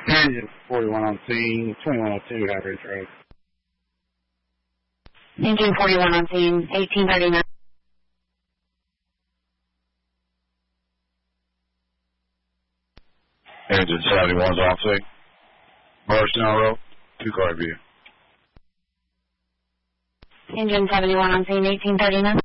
Engine 41 on scene, 2102 Average Road. Engine 41 on scene, 1839. Engine 71's on scene. Morristown Road, 2-car view. Engine 71 on scene, 1839.